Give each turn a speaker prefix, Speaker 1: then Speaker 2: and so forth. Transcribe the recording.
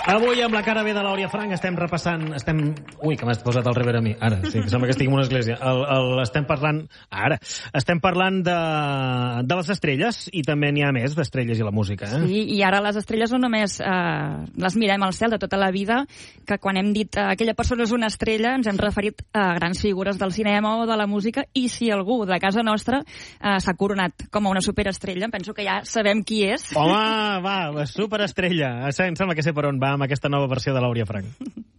Speaker 1: Avui, amb la cara B de l'Àuria Frank, estem repassant... Ui, que m'has posat al revés a mi. Ara, sí, que sembla que estic en una església. Estem parlant de les estrelles, i també n'hi ha més d'estrelles i la música.
Speaker 2: Sí, i ara les estrelles no només les mirem al cel de tota la vida, que quan hem dit aquella persona és una estrella ens hem referit a grans figures del cinema o de la música, i si algú de casa nostra s'ha coronat com a una superestrella, penso que ja sabem qui és.
Speaker 1: Home, va, superestrella. Em sembla que sé per on va amb aquesta nova versió de l'Àuria Frank.